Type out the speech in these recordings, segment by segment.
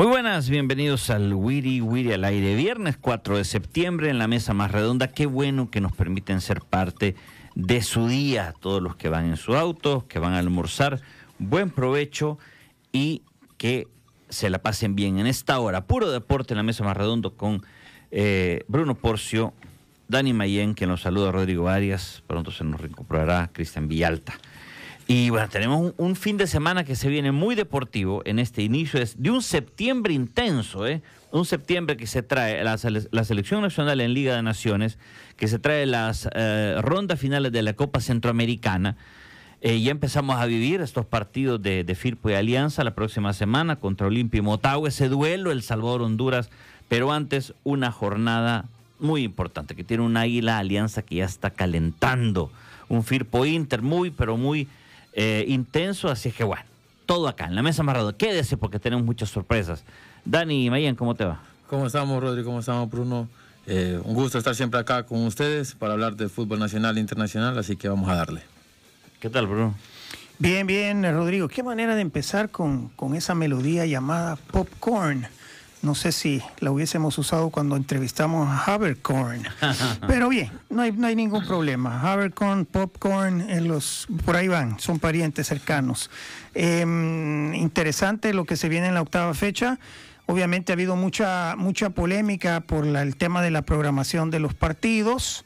Muy buenas, bienvenidos al Wiri Wiri al aire. Viernes 4 de septiembre en la mesa más redonda. Qué bueno que nos permiten ser parte de su día. Todos los que van en su auto, que van a almorzar, buen provecho y que se la pasen bien en esta hora. Puro deporte en la mesa más redonda con Bruno Porcio, Dani Mayén, que nos saluda, Rodrigo Arias. Pronto se nos reincorporará Cristian Villalta. Y bueno, tenemos un fin de semana que se viene muy deportivo en este inicio de un septiembre intenso, un septiembre que se trae la selección nacional en Liga de Naciones, que se trae las rondas finales de la Copa Centroamericana. Ya empezamos a vivir estos partidos de Firpo y Alianza la próxima semana contra Olimpia y Motagua, ese duelo El Salvador-Honduras, pero antes una jornada muy importante que tiene un Águila Alianza que ya está calentando, un Firpo Inter muy intenso, así es que bueno, todo acá en la mesa más redonda. Quédese porque tenemos muchas sorpresas. Dani Mayen, ¿cómo te va? ¿Cómo estamos, Rodrigo? ¿Cómo estamos, Bruno? Un gusto estar siempre acá con ustedes para hablar del fútbol nacional e internacional, así que vamos a darle. ¿Qué tal, Bruno? Bien, Rodrigo. Qué manera de empezar con esa melodía llamada Popcorn. No sé si la hubiésemos usado cuando entrevistamos a Havercorn. Pero bien, no hay ningún problema. Havercorn, Popcorn, por ahí van, son parientes cercanos. Interesante lo que se viene en la octava fecha. Obviamente ha habido mucha polémica por el tema de la programación de los partidos.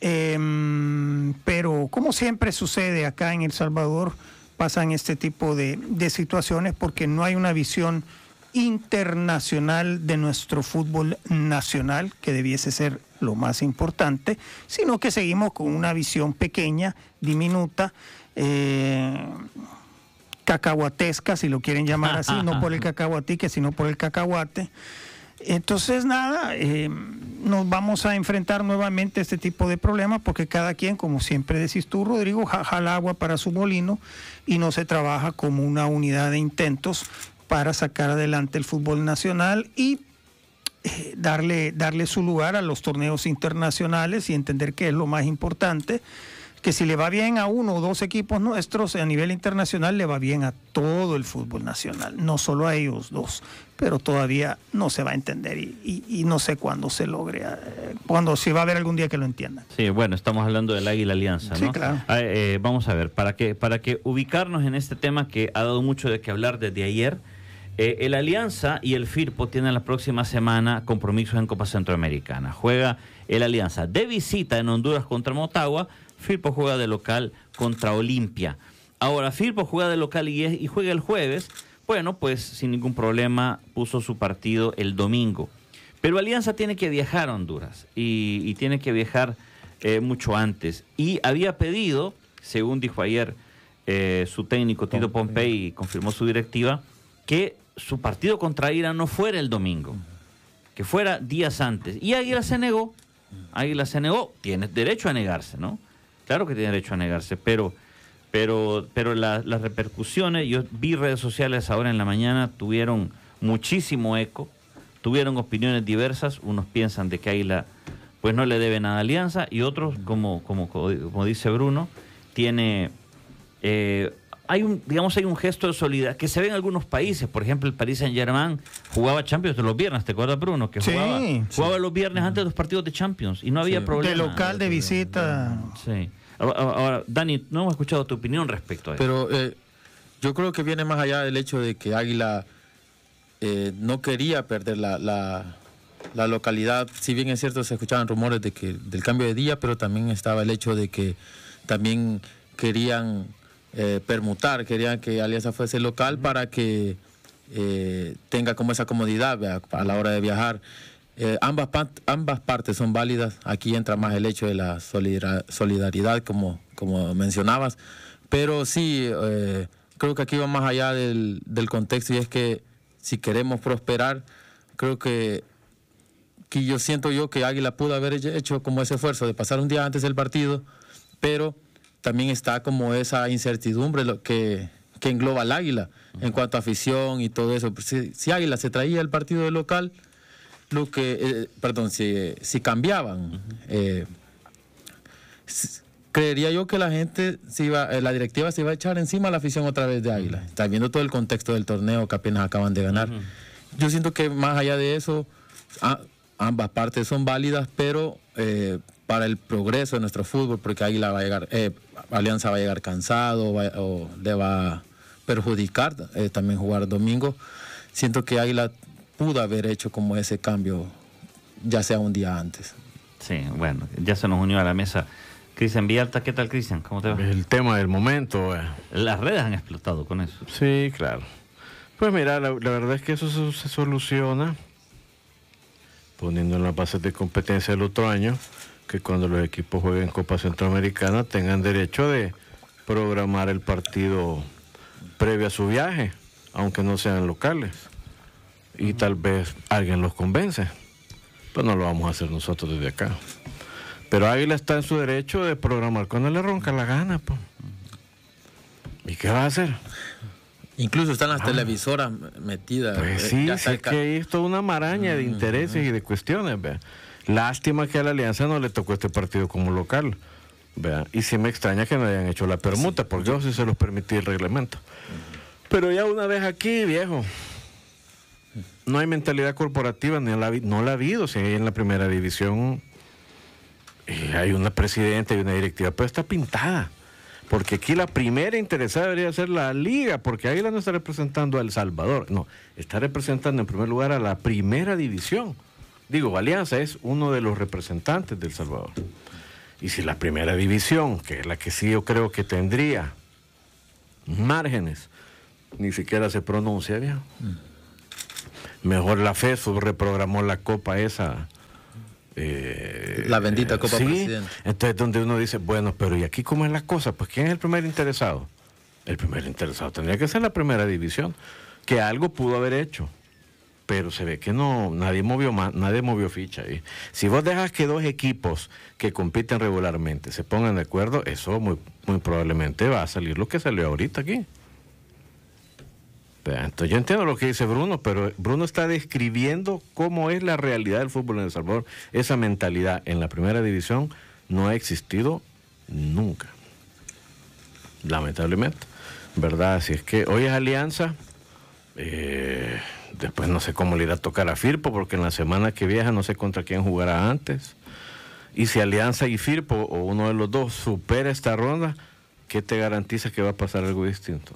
Pero como siempre sucede acá en El Salvador, pasan este tipo de situaciones porque no hay una visión internacional de nuestro fútbol nacional, que debiese ser lo más importante, sino que seguimos con una visión pequeña, diminuta, cacahuatesca, si lo quieren llamar así, no por el cacahuatique, sino por el cacahuate. Entonces, nada, nos vamos a enfrentar nuevamente a este tipo de problemas porque cada quien, como siempre decís tú, Rodrigo, jala agua para su molino y no se trabaja como una unidad de intentos para sacar adelante el fútbol nacional y darle su lugar a los torneos internacionales y entender que es lo más importante, que si le va bien a uno o dos equipos nuestros a nivel internacional, le va bien a todo el fútbol nacional, no solo a ellos dos, pero todavía no se va a entender y no sé cuándo se logre, si va a haber algún día que lo entiendan. Sí, bueno, estamos hablando del Águila Alianza, ¿no? Sí, claro. Vamos a ver, para que ubicarnos en este tema que ha dado mucho de qué hablar desde ayer. El Alianza y el Firpo tienen la próxima semana compromisos en Copa Centroamericana. Juega el Alianza de visita en Honduras contra Motagua, Firpo juega de local contra Olimpia. Ahora, Firpo juega de local y juega el jueves. Bueno, pues sin ningún problema puso su partido el domingo. Pero Alianza tiene que viajar a Honduras y tiene que viajar mucho antes. Y había pedido, según dijo ayer su técnico Tito Pompey, confirmó su directiva, que su partido contra Águila no fuera el domingo, que fuera días antes. Y Águila se negó. Tiene derecho a negarse, ¿no? Claro que tiene derecho a negarse, pero las repercusiones, yo vi redes sociales ahora en la mañana, tuvieron muchísimo eco, tuvieron opiniones diversas. Unos piensan de que Águila pues no le debe nada a Alianza y otros, como dice Bruno, tiene... Hay un gesto de solidaridad que se ve en algunos países. Por ejemplo, el Paris Saint-Germain jugaba Champions de los viernes, ¿te acuerdas, Bruno? Que jugaba los viernes antes de los partidos de Champions y no había problema. De local, de visita. Sí. Ahora, Dani, no hemos escuchado tu opinión respecto a eso. Pero yo creo que viene más allá del hecho de que Águila no quería perder la localidad. Si bien es cierto, se escuchaban rumores del cambio de día, pero también estaba el hecho de que también querían... querían que Alianza fuese local para que tenga como esa comodidad a la hora de viajar. Ambas partes son válidas. Aquí entra más el hecho de la solidaridad, como mencionabas, pero sí, creo que aquí va más allá del contexto, y es que si queremos prosperar, creo que yo siento que Águila pudo haber hecho como ese esfuerzo de pasar un día antes del partido, pero también está como esa incertidumbre que engloba al Águila en cuanto a afición y todo eso. Si Águila se traía el partido de local, si cambiaban, creería yo que la gente la directiva se iba a echar encima a la afición otra vez de Águila. Está viendo todo el contexto del torneo que apenas acaban de ganar. yo siento que más allá de eso, ambas partes son válidas, pero para el progreso de nuestro fútbol, porque Águila va a llegar, Alianza va a llegar cansado o le va a perjudicar también jugar domingo. Siento que Águila pudo haber hecho como ese cambio, ya sea un día antes. Sí, bueno, ya se nos unió a la mesa Cristian Villalta. ¿Qué tal, Cristian? ¿Cómo te va? El tema del momento. Las redes han explotado con eso. Sí, claro. Pues mira, la verdad es que eso se soluciona poniendo en las bases de competencia del otro año que cuando los equipos jueguen Copa Centroamericana tengan derecho de programar el partido previo a su viaje, aunque no sean locales. Y tal vez alguien los convence. Pues no lo vamos a hacer nosotros desde acá. Pero Águila está en su derecho de programar cuando le ronca la gana, pues. ¿Y qué va a hacer? Incluso están las televisoras metidas. Pues sí, es que hay toda una maraña de intereses y de cuestiones, vea. Lástima que a la Alianza no le tocó este partido como local, vea. Y sí me extraña que no hayan hecho la permuta, porque yo sí se los permití el reglamento. Pero ya una vez aquí, viejo, no hay mentalidad corporativa, no la ha habido. Si hay en la primera división, hay una presidenta y una directiva, pero está pintada. Porque aquí la primera interesada debería ser la liga, porque Águila no está representando a El Salvador, no, está representando en primer lugar a la primera división. Digo, Alianza es uno de los representantes de El Salvador. Y si la primera división, que es la que sí yo creo que tendría márgenes, ni siquiera se pronuncia, viejo. Mejor la FESU reprogramó la copa esa. La bendita Copa sí, Presidente. Entonces donde uno dice, bueno, pero ¿y aquí cómo es la cosa? Pues ¿quién es el primer interesado? El primer interesado tendría que ser la primera división, que algo pudo haber hecho, pero se ve que no, nadie movió ficha. Y si vos dejas que dos equipos que compiten regularmente se pongan de acuerdo, eso muy probablemente va a salir lo que salió ahorita aquí. Entonces yo entiendo lo que dice Bruno, pero Bruno está describiendo cómo es la realidad del fútbol en El Salvador. Esa mentalidad en la primera división no ha existido nunca, lamentablemente, ¿verdad? Así es que hoy es Alianza, después no sé cómo le irá a tocar a Firpo, porque en la semana que viaja no sé contra quién jugará antes. Y si Alianza y Firpo o uno de los dos supera esta ronda, ¿qué te garantiza que va a pasar algo distinto?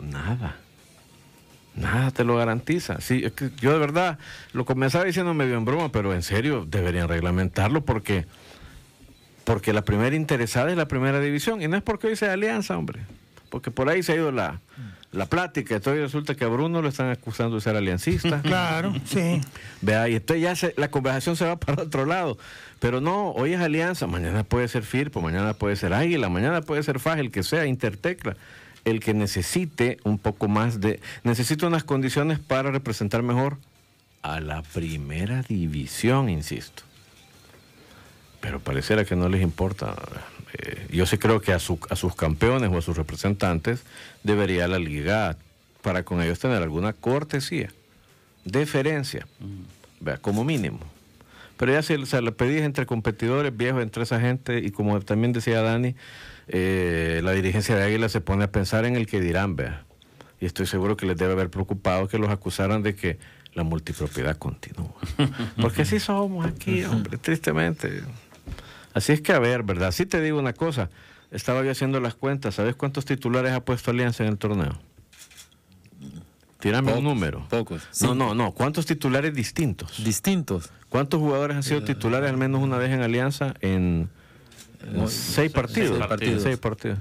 Nada te lo garantiza. Sí, es que yo de verdad lo comenzaba diciendo medio en broma, pero en serio deberían reglamentarlo porque la primera interesada es la primera división, y no es porque hoy sea Alianza, hombre, porque por ahí se ha ido la plática, entonces resulta que a Bruno lo están acusando de ser aliancista. Claro, sí. Vea, y entonces ya la conversación se va para otro lado. Pero no, hoy es Alianza, mañana puede ser Firpo, mañana puede ser Águila, mañana puede ser FAJ, el que sea, Intertecla. El que necesite un poco más necesita unas condiciones para representar mejor a la primera división, insisto. Pero pareciera que no les importa. Yo sí creo que a sus campeones o a sus representantes debería la liga, para con ellos tener alguna cortesía, deferencia, vea, como mínimo. Pero ya se la pedís entre competidores viejos, entre esa gente, y como también decía Dani, la dirigencia de Águila se pone a pensar en el que dirán, vea. Y estoy seguro que les debe haber preocupado que los acusaran de que la multipropiedad continúa. Porque así somos aquí, hombre, tristemente. Así es que, a ver, ¿verdad? Sí te digo una cosa, estaba yo haciendo las cuentas, ¿sabes cuántos titulares ha puesto Alianza en el torneo? Tírame un número. Pocos. No, ¿cuántos titulares distintos? Distintos. ¿Cuántos jugadores han sido titulares al menos una vez en Alianza en 6 partidos? 6 partidos.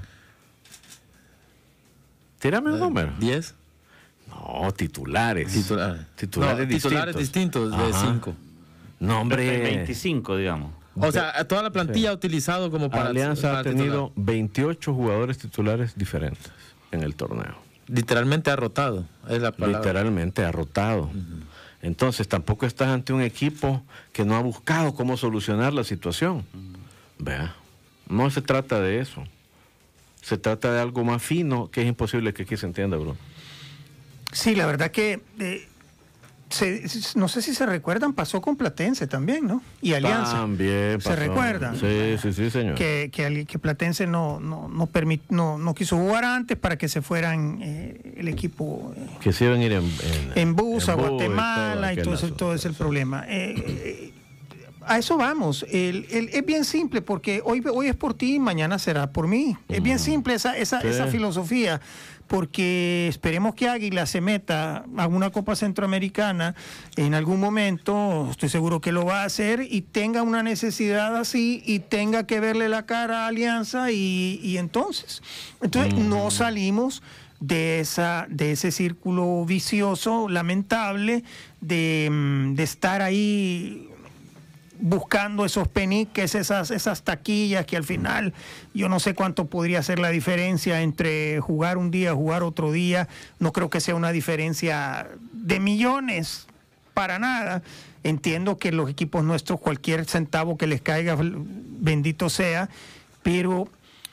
Tírame un número. 10. No, titulares. Titulares Titulares distintos de 5. No, hombre. 25, digamos. O sea, toda la plantilla ha utilizado como para... Alianza ha tenido titular. 28 jugadores titulares diferentes en el torneo. Literalmente ha rotado, es la palabra. Literalmente ha rotado. Entonces tampoco estás ante un equipo que no ha buscado cómo solucionar la situación. Vea, no se trata de eso. Se trata de algo más fino que es imposible que aquí se entienda, Bruno. Sí, la verdad que no sé si se recuerdan, pasó con Platense también, ¿no? Y Alianza. También pasó. ¿Se recuerdan? Sí, señor. Que Platense no quiso jugar antes para que se fueran el equipo. Que se iban a ir en bus a bus Guatemala y todo ese problema. A eso vamos. Es bien simple porque hoy es por ti y mañana será por mí. Es bien simple esa filosofía, porque esperemos que Águila se meta a una Copa Centroamericana en algún momento, estoy seguro que lo va a hacer, y tenga una necesidad así y tenga que verle la cara a Alianza y entonces no salimos de ese círculo vicioso, lamentable, de estar ahí buscando esos peniques, esas taquillas que al final yo no sé cuánto podría ser la diferencia entre jugar un día, jugar otro día. No creo que sea una diferencia de millones, para nada. Entiendo que los equipos nuestros, cualquier centavo que les caiga, bendito sea, pero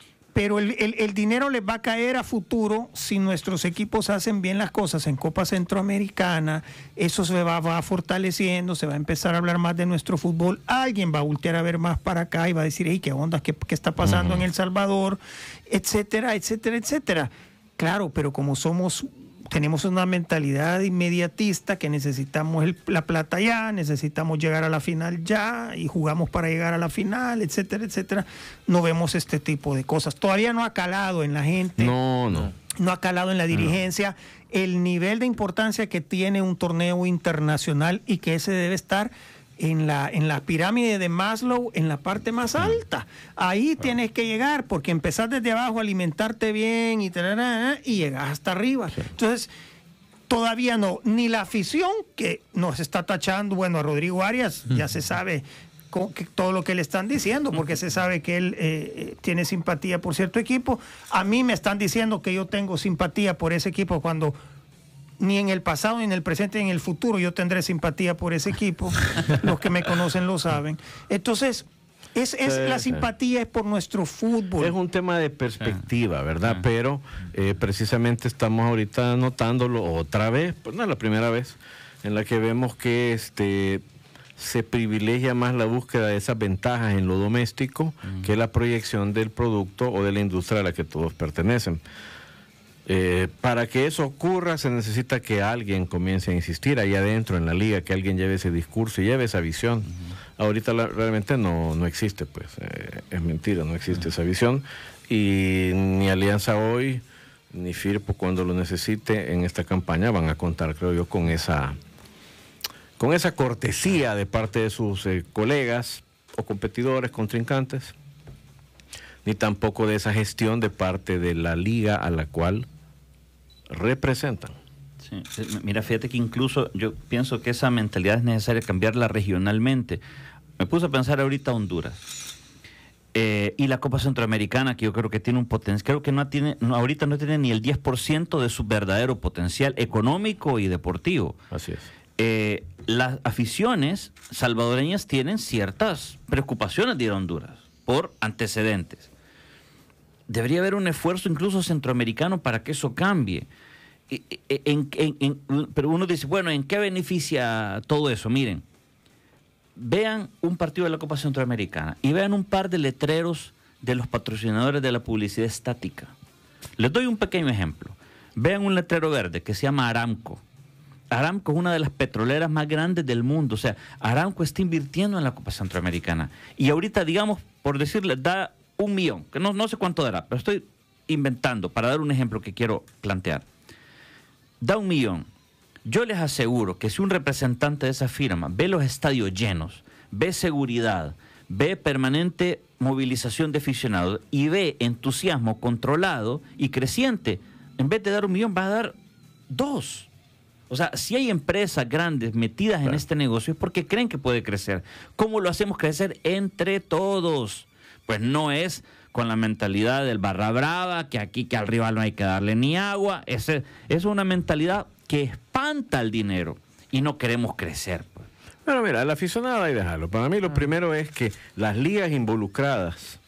el dinero les va a caer a futuro si nuestros equipos hacen bien las cosas en Copa Centroamericana. Eso se va fortaleciendo, se va a empezar a hablar más de nuestro fútbol. Alguien va a voltear a ver más para acá y va a decir, hey, ¿qué onda? ¿Qué está pasando en El Salvador? Etcétera, etcétera, etcétera. Claro, pero como tenemos una mentalidad inmediatista que necesitamos la plata ya, necesitamos llegar a la final ya y jugamos para llegar a la final, etcétera, etcétera. No vemos este tipo de cosas. Todavía no ha calado en la gente. No ha calado en la dirigencia el nivel de importancia que tiene un torneo internacional y que ese debe estar en la pirámide de Maslow, en la parte más alta. Ahí tienes que llegar, porque empezar desde abajo, alimentarte bien y llegas hasta arriba. Sí. Entonces, todavía no, ni la afición que nos está tachando, bueno, a Rodrigo Arias ya se sabe todo lo que le están diciendo, porque se sabe que él tiene simpatía por cierto equipo. A mí me están diciendo que yo tengo simpatía por ese equipo cuando ni en el pasado, ni en el presente, ni en el futuro yo tendré simpatía por ese equipo. Los que me conocen lo saben. Entonces, la simpatía es por nuestro fútbol. Es un tema de perspectiva, ¿verdad? Pero precisamente estamos ahorita notándolo otra vez, pues no es la primera vez, en la que vemos que se privilegia más la búsqueda de esas ventajas en lo doméstico que la proyección del producto o de la industria a la que todos pertenecen. Para que eso ocurra se necesita que alguien comience a insistir ahí adentro en la liga, que alguien lleve ese discurso y lleve esa visión. Ahorita realmente no existe, pues es mentira, no existe esa visión, y ni Alianza hoy ni Firpo cuando lo necesite en esta campaña van a contar, creo yo, con esa cortesía de parte de sus colegas o competidores, contrincantes, ni tampoco de esa gestión de parte de la liga a la cual representan. Sí. Mira, fíjate que incluso yo pienso que esa mentalidad es necesaria cambiarla regionalmente. Me puse a pensar ahorita Honduras y la Copa Centroamericana, que yo creo que tiene un potencial, creo que ahorita no tiene ni el 10% de su verdadero potencial económico y deportivo. Así es. Las aficiones salvadoreñas tienen ciertas preocupaciones de ir a Honduras por antecedentes. Debería haber un esfuerzo incluso centroamericano para que eso cambie. Pero uno dice, bueno, ¿en qué beneficia todo eso? Miren, vean un partido de la Copa Centroamericana y vean un par de letreros de los patrocinadores de la publicidad estática. Les doy un pequeño ejemplo. Vean un letrero verde que se llama Aramco. Aramco es una de las petroleras más grandes del mundo. O sea, Aramco está invirtiendo en la Copa Centroamericana. Y ahorita, digamos, por decirle, da 1 millón, que no sé cuánto dará, pero estoy inventando para dar un ejemplo que quiero plantear. Da 1 millón. Yo les aseguro que si un representante de esa firma ve los estadios llenos, ve seguridad, ve permanente movilización de aficionados y ve entusiasmo controlado y creciente, en vez de dar 1 millón va a dar 2. O sea, si hay empresas grandes metidas en este negocio es porque creen que puede crecer. ¿Cómo lo hacemos crecer? Entre todos. Pues no es con la mentalidad del barra brava, que aquí que al rival no hay que darle ni agua. Es una mentalidad que espanta el dinero y no queremos crecer. Pues. Bueno, mira, el aficionado hay que dejarlo. Para mí lo primero es que las ligas involucradas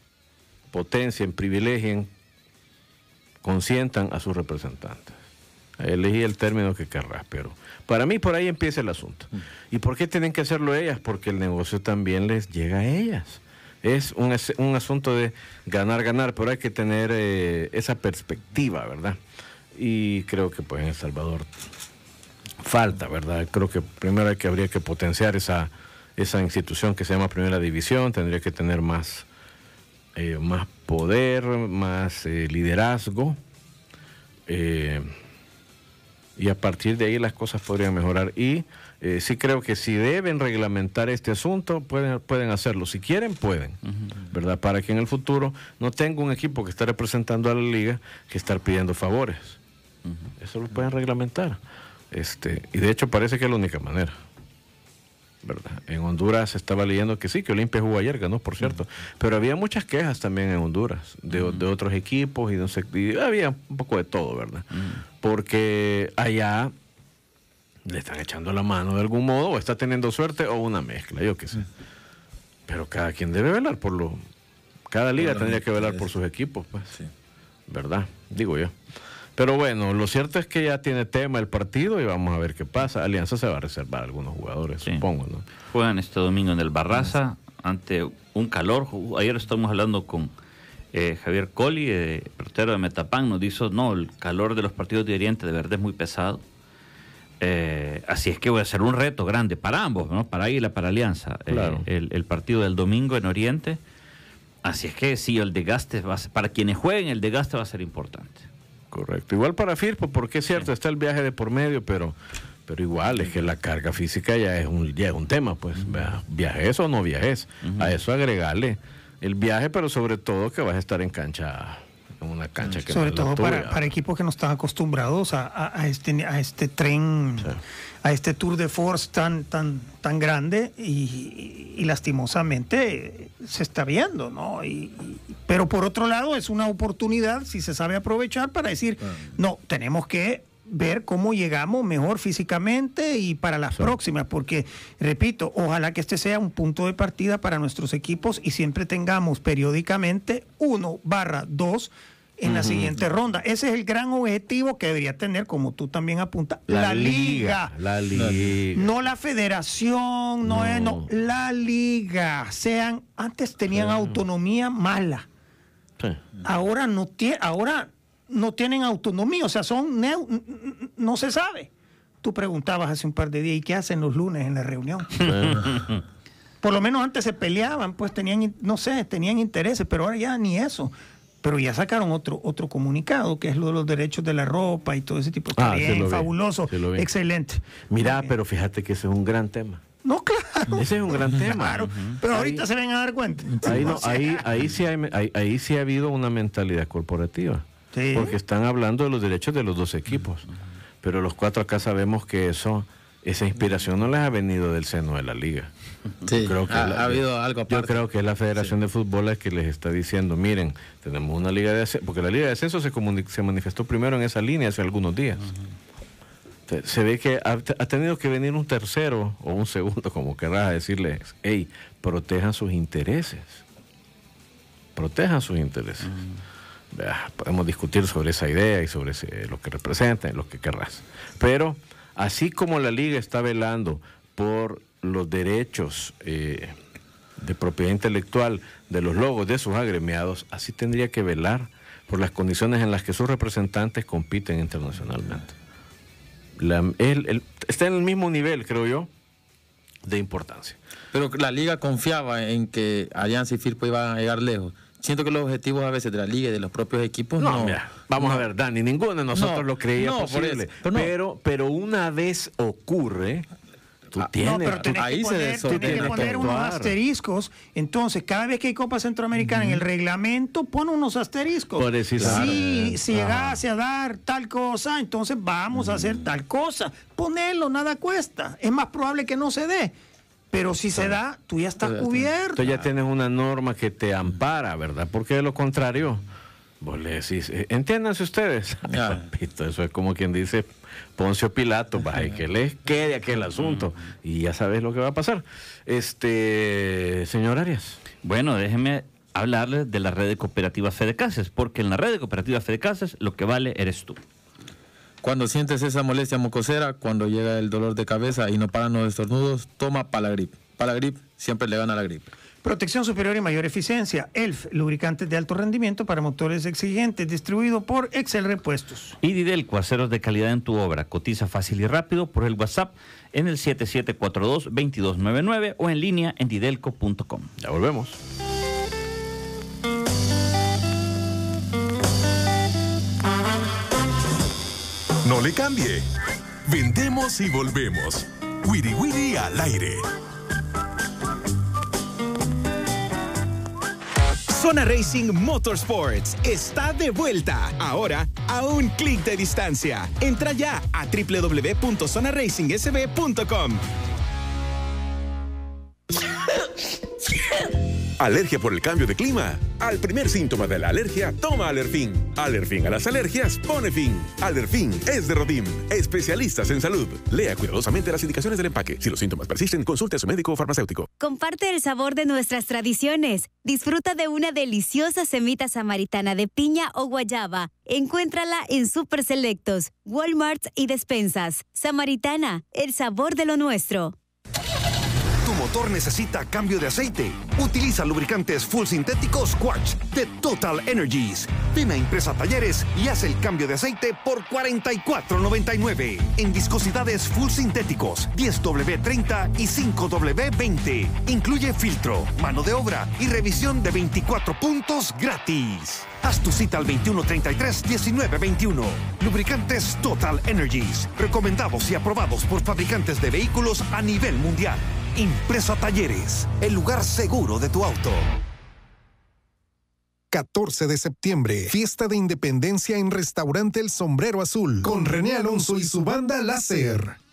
potencien, privilegien, consientan a sus representantes. Elegí el término que querrás, pero para mí por ahí empieza el asunto. ¿Y por qué tienen que hacerlo ellas? Porque el negocio también les llega a ellas. Es un asunto de ganar, ganar, pero hay que tener esa perspectiva, ¿verdad? Y creo que pues en El Salvador falta, ¿verdad? Creo que primero habría que potenciar esa institución que se llama Primera División, tendría que tener más poder, más liderazgo, y a partir de ahí las cosas podrían mejorar. Y sí creo que si deben reglamentar este asunto, pueden hacerlo. Si quieren, pueden, ¿verdad? Para que en el futuro no tenga un equipo que está representando a la liga que estar pidiendo favores. Eso lo pueden reglamentar. Y de hecho parece que es la única manera, ¿verdad? En Honduras estaba leyendo que sí, que Olimpia jugó ayer, ganó, por cierto, pero había muchas quejas también en Honduras de otros equipos y había un poco de todo, ¿verdad? Porque allá le están echando la mano de algún modo, o está teniendo suerte, o una mezcla, yo qué sé. Pero cada quien debe velar cada liga tendría que velar por sus equipos, pues, ¿verdad? Digo yo. Pero bueno, lo cierto es que ya tiene tema el partido y vamos a ver qué pasa. Alianza se va a reservar a algunos jugadores, supongo, ¿no? Juegan este domingo en el Barraza ante un calor. Ayer estamos hablando con Javier Colli, portero de Metapán, nos dijo, no, el calor de los partidos de Oriente de verdad es muy pesado. Así es que voy a hacer un reto grande para ambos, ¿no? Para Águila, para Alianza. Claro. El partido del domingo en Oriente. Así es que sí, el desgaste para quienes jueguen, el desgaste va a ser importante. Correcto. Igual para Firpo, porque es cierto, está el viaje de por medio, pero igual es que la carga física ya es un tema, pues. ¿Viajes o no viajes? A eso agregarle el viaje, pero sobre todo que vas a estar en una cancha que sobre no es la todo tuya. para equipos que no están acostumbrados a este tren, a este tour de force tan grande y lastimosamente se está viendo, ¿no? Pero por otro lado es una oportunidad, si se sabe aprovechar, para decir, no, tenemos que ver cómo llegamos mejor físicamente y para las próximas, porque, repito, ojalá que este sea un punto de partida para nuestros equipos y siempre tengamos periódicamente 1/2 en la siguiente ronda. Ese es el gran objetivo que debería tener, como tú también apuntas, la liga. La liga. No la federación, no, la liga. Antes tenían autonomía mala. Sí. Ahora no tienen autonomía, o sea, no se sabe. Tú preguntabas hace un par de días, ¿y qué hacen los lunes en la reunión? Por lo menos antes se peleaban, pues tenían intereses, pero ahora ya ni eso. Pero ya sacaron otro comunicado, que es lo de los derechos de la ropa y todo ese tipo de cosas. Bien, fabuloso, excelente. Mira, pero fíjate que ese es un gran tema. No, claro. Ese es un gran tema. Claro, pero ahorita se ven a dar cuenta. Ahí sí ha habido una mentalidad corporativa. Sí. Porque están hablando de los derechos de los dos equipos. Pero los cuatro acá sabemos que esa inspiración no les ha venido del seno de la liga. Sí, creo que ha habido algo aparte. Yo creo que es la Federación de Fútbol la que les está diciendo, miren, tenemos una liga de ascenso, porque la liga de ascenso se manifestó primero en esa línea hace algunos días. Se ve que ha tenido que venir un tercero o un segundo, como querrás decirles, hey, protejan sus intereses. Protejan sus intereses. Podemos discutir sobre esa idea y sobre lo que representa y lo que querrás. Pero así como la liga está velando por los derechos de propiedad intelectual de los logos de sus agremiados, así tendría que velar por las condiciones en las que sus representantes compiten internacionalmente. Está en el mismo nivel, creo yo, de importancia. Pero la liga confiaba en que Alianza y Firpo iban a llegar lejos. Siento que los objetivos a veces de la liga y de los propios equipos vamos a ver, Dani, ninguno de nosotros lo creía posible. Pero una vez ocurre, tú tienes, pero tenés que poner unos asteriscos. Entonces, cada vez que hay Copa Centroamericana en el reglamento, pone unos asteriscos. Si llegase a dar tal cosa, entonces vamos a hacer tal cosa. Ponerlo, nada cuesta. Es más probable que no se dé. Pero si se da, tú ya estás cubierto. Tú ya tienes una norma que te ampara, ¿verdad? Porque de lo contrario, vos le decís, entiéndanse ustedes. Eso es como quien dice Poncio Pilato, y que les quede aquel asunto. Y ya sabes lo que va a pasar. Señor Arias. Bueno, déjeme hablarles de la red de cooperativas Fedecases, porque en la red de cooperativas Fedecases lo que vale eres tú. Cuando sientes esa molestia mucosera, cuando llega el dolor de cabeza y no paran los estornudos, toma Palagrip. Palagrip siempre le gana a la gripe. Protección superior y mayor eficiencia. ELF, lubricantes de alto rendimiento para motores exigentes, distribuido por Excel Repuestos. Y Didelco, aceros de calidad en tu obra. Cotiza fácil y rápido por el WhatsApp en el 7742-2299 o en línea en didelco.com. Ya volvemos. No le cambie. Vendemos y volvemos. Wiri Wiri al aire. Zona Racing Motorsports está de vuelta, ahora a un clic de distancia. Entra ya a www.zonaracingsb.com. ¿Alergia por el cambio de clima? Al primer síntoma de la alergia, toma Alerfin. Alerfin a las alergias, pone fin. Alerfin es de Rodim, especialistas en salud. Lea cuidadosamente las indicaciones del empaque. Si los síntomas persisten, consulte a su médico o farmacéutico. Comparte el sabor de nuestras tradiciones. Disfruta de una deliciosa semita samaritana de piña o guayaba. Encuéntrala en Super Selectos, Walmart y despensas. Samaritana, el sabor de lo nuestro. Tu motor necesita cambio de aceite. Utiliza lubricantes full sintéticos Quartz de Total Energies. Ven a Impresa Talleres y haz el cambio de aceite por $44.99. En viscosidades full sintéticos 10W30 y 5W20. Incluye filtro, mano de obra y revisión de 24 puntos gratis. Haz tu cita al 2133-1921. Lubricantes Total Energies. Recomendados y aprobados por fabricantes de vehículos a nivel mundial. Impresa Talleres, el lugar seguro de tu auto. 14 de septiembre, fiesta de independencia en Restaurante El Sombrero Azul, con René Alonso y su banda Láser.